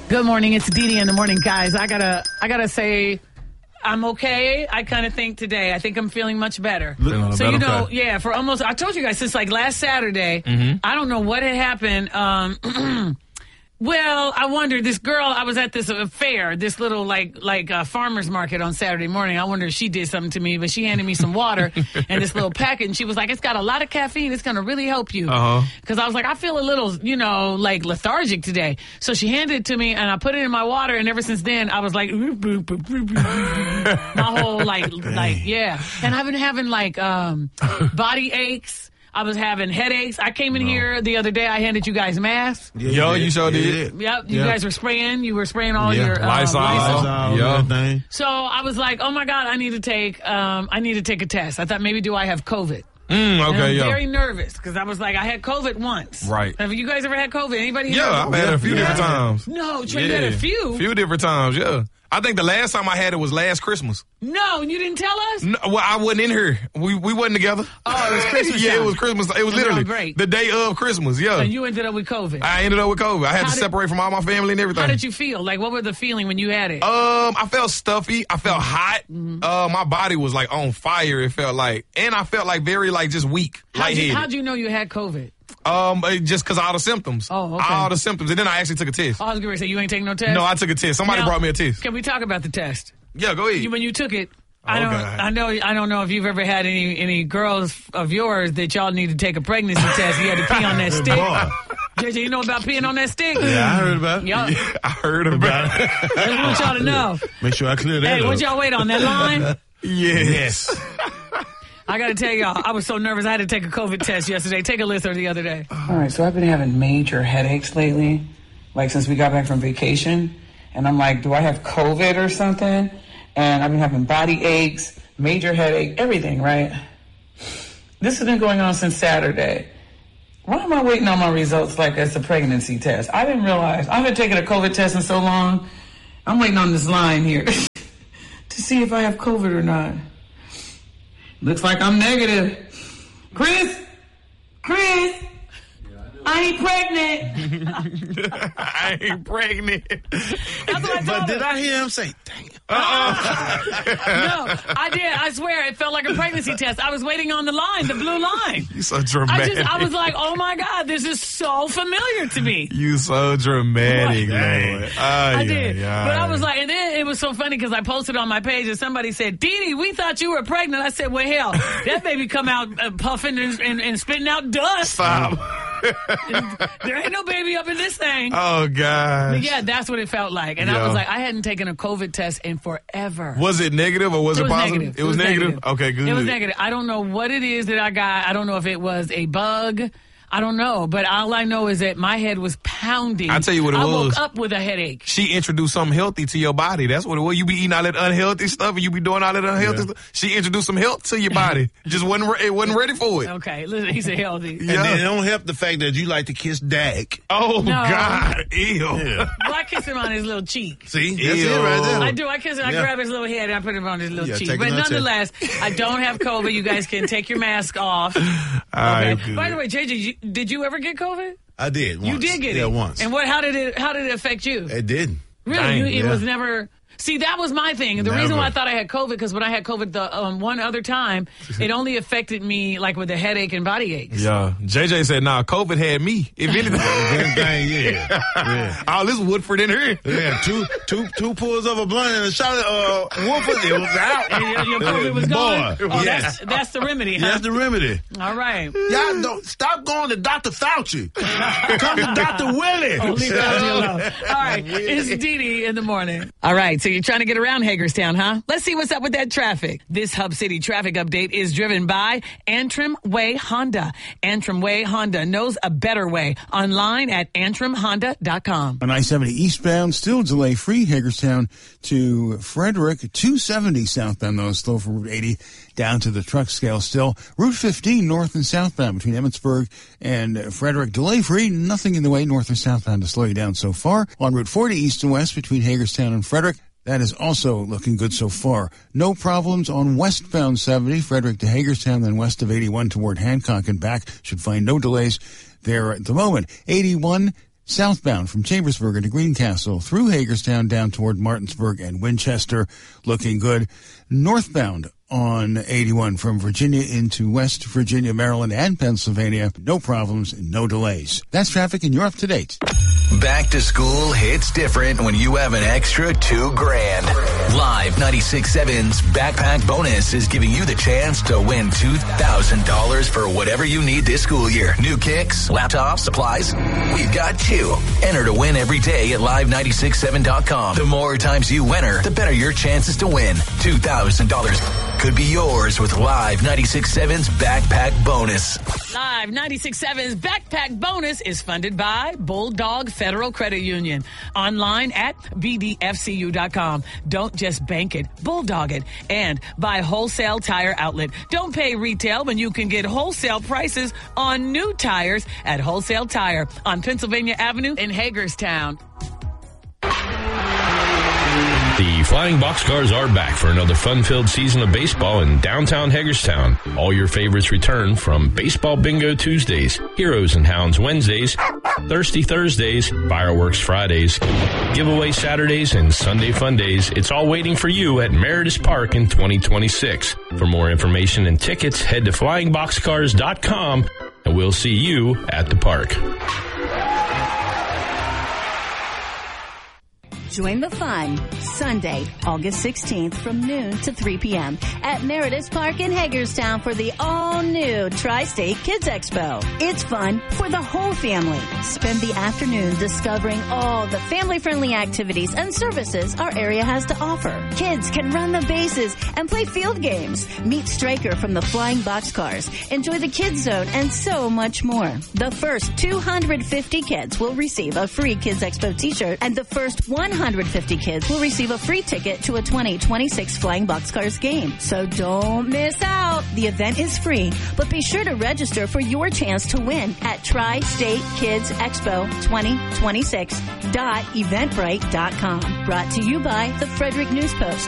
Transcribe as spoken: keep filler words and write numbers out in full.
Good morning. It's Dee Dee in the morning, guys. I gotta, I gotta say, I'm okay. I kind of think today. I think I'm feeling much better. Feeling so better, you know, okay. yeah. For almost, I told you guys since like last Saturday. Mm-hmm. I don't know what had happened. Um, well, I wondered. This girl, I was at this uh, fair, this little like like uh, farmers market on Saturday morning. I wonder if she did something to me, but she handed me some water and this little packet, and she was like, "It's got a lot of caffeine. It's gonna really help you." Uh-huh. Because I was like, I feel a little, you know, like lethargic today. So she handed it to me, and I put it in my water, and ever since then, I was like, my whole like, like, yeah. And I've been having like um, body aches. I was having headaches. I came in No. here the other day. I handed you guys masks. Yeah, Yo, you sure did. Yep, you Yeah. guys were spraying. You were spraying all Yeah. your uh, Lysol. Lysol. Yeah. Thing. So I was like, oh my God, I need to take, um, I need to take a test. I thought maybe do I have COVID? Mm, And okay, I'm yeah. very nervous because I was like, I had COVID once. Right. Have you guys ever had COVID? Anybody? Yeah, had I've had it a few Yeah. different times. No, Trey, you had a few. few different times, yeah. I think the last time I had it was last Christmas. No, you didn't tell us? No, well, I wasn't in here. We we wasn't together. Oh, it was Christmas yeah, time. it was Christmas. It was And we're on literally break. the day of Christmas, yeah. And you ended up with COVID. I ended up with COVID. I had How to did- separate from all my family and everything. How did you feel? Like, what was the feeling when you had it? Um, I felt stuffy. I felt hot. Mm-hmm. Uh, my body was like on fire. It felt like, and I felt like very like just weak, how'd, you, lightheaded. how'd you know you had COVID? Um, uh, just because all the symptoms. Oh, okay. All the symptoms, and then I actually took a test. Oh, I was going to say, you ain't taking no test? No, I took a test. Somebody Now, brought me a test. Can we talk about the test? Yeah, go ahead. You, when you took it, I Oh, don't. God. I know. I don't know if you've ever had any any girls of yours that y'all need to take a pregnancy test. You had to pee on that stick. J J, you know about peeing on that stick? Yeah, I heard about it. Yup. Yeah, I heard about it. I just want y'all to know. Make sure I clear that Hey, up. what y'all wait on that line? Yes. I got to tell y'all, I was so nervous. I had to take a COVID test yesterday. Take a listen the other day. All right, so I've been having major headaches lately, like since we got back from vacation. And I'm like, do I have COVID or something? And I've been having body aches, major headache, everything, right? This has been going on since Saturday. Why am I waiting on my results like that's a pregnancy test? I didn't realize. I've been taking a COVID test in so long. I'm waiting on this line here to see if I have COVID or not. Looks like I'm negative. Chris? Chris? I ain't pregnant. I ain't pregnant. That's what I told But did her. I hear him say, dang it? No, I did. I swear, it felt like a pregnancy test. I was waiting on the line, the blue line. You so I dramatic. just, I was like, oh my God, this is so familiar to me. You so dramatic, What? Lord. I did. But I was like, and then it was so funny because I posted on my page and somebody said, Dee Dee, we thought you were pregnant. I said, well, hell, that baby come out uh, puffing and, and, and spitting out dust. Stop. There ain't no baby up in this thing. Oh, God. But yeah, that's what it felt like. And I Yeah. was like, I hadn't taken a COVID test in forever. Was it negative or was it, It was positive? negative. It was negative? Okay, good. It was negative. I don't know what it is that I got. I don't know if it was a bug. I don't know. But all I know is that my head was pounding. I'll tell you what it I was. woke up with a headache. She introduced something healthy to your body. That's what it was. You be eating all that unhealthy stuff and you be doing all that unhealthy Yeah. stuff. She introduced some health to your body. Just wasn't re- it wasn't ready for it. Okay, listen, he said healthy. And Yeah. then it don't help the fact that you like to kiss Dak. Oh, No. God. Ew. Yeah. Well, I kiss him on his little cheek. See? That's Ew. it right there. I do. I kiss him. I Yeah. grab his little head and I put him on his little Yeah, cheek. take But another nonetheless, I don't have COVID. You guys can take your mask off. All right, Okay. good. By the way, J J, you, did you ever get COVID? I did once. You did get yeah, it. once. And what? How did it? How did it affect you? It didn't. Really? Dang, you, it yeah. was never. See, that was my thing. And the Never. reason why I thought I had COVID, because when I had COVID the um, one other time, it only affected me like with a headache and body aches. Yeah. J J said, nah, COVID had me. If anything. Everything, yeah. yeah. All this Woodford in here. Yeah, two, two, two pulls of a blunt and a shot of uh, Woodford. It was out. And your, your COVID was gone. Boy, Oh, yeah. that's that's the remedy, huh? That's the remedy. All right. Y'all don't stop going to Doctor Fauci. Come to Doctor Willie. Oh, leave Fauci alone. All right, it's Dee Dee in the morning. All right, so you're trying to get around Hagerstown, huh? Let's see what's up with that traffic. This Hub City traffic update is driven by Antrim Way Honda. Antrim Way Honda knows a better way. Online at antrim honda dot com. On I seventy eastbound, still delay free Hagerstown to Frederick. two seventy southbound, though, slow for Route eighty down to the truck scale still. Route fifteen north and southbound between Emmitsburg and Frederick, delay free. Nothing in the way north or southbound to slow you down so far. On Route forty east and west between Hagerstown and Frederick, that is also looking good so far. No problems on westbound seventy, Frederick to Hagerstown, then west of eighty-one toward Hancock and back. Should find no delays there at the moment. eighty-one Southbound from Chambersburg to Greencastle through Hagerstown down toward Martinsburg and Winchester, looking good. Northbound on eighty-one from Virginia into West Virginia, Maryland, and Pennsylvania. No problems, no delays. That's traffic, and you're up to date. Back to school hits different when you have an extra two grand. Live ninety-six point seven's Backpack Bonus is giving you the chance to win two thousand dollars for whatever you need this school year. New kicks, laptops, supplies. We've got you. Enter to win every day at live nine six seven dot com. The more times you enter, the better your chances to win. two thousand dollars could be yours with Live ninety-six point seven's Backpack Bonus. Live ninety-six point seven's Backpack Bonus is funded by Bulldog Federal Credit Union. Online at b d f c u dot com. Don't just bank it, bulldog it. And by Wholesale Tire Outlet. Don't pay retail when you can get wholesale prices on new tires at Wholesale Tire on Pennsylvania Avenue in Hagerstown. The Flying Boxcars are back for another fun-filled season of baseball in downtown Hagerstown. All your favorites return from Baseball Bingo Tuesdays, Heroes and Hounds Wednesdays, Thirsty Thursdays, Fireworks Fridays, Giveaway Saturdays, and Sunday Fun Days. It's all waiting for you at Meredith Park in twenty twenty-six. For more information and tickets, head to flying boxcars dot com, and we'll see you at the park. Join the fun Sunday, August sixteenth from noon to three p.m. at Meredith Park in Hagerstown for the all-new Tri-State Kids Expo. It's fun for the whole family. Spend the afternoon discovering all the family-friendly activities and services our area has to offer. Kids can run the bases and play field games. Meet Stryker from the Flying Boxcars. Enjoy the Kids Zone and so much more. The first two hundred fifty kids will receive a free Kids Expo t-shirt, and the first one hundred fifty kids will receive a free ticket to a twenty twenty-six Flying Boxcars game. So don't miss out. The event is free, but be sure to register for your chance to win at tri state kids expo twenty twenty-six dot eventbrite dot com. Brought to you by the Frederick News Post.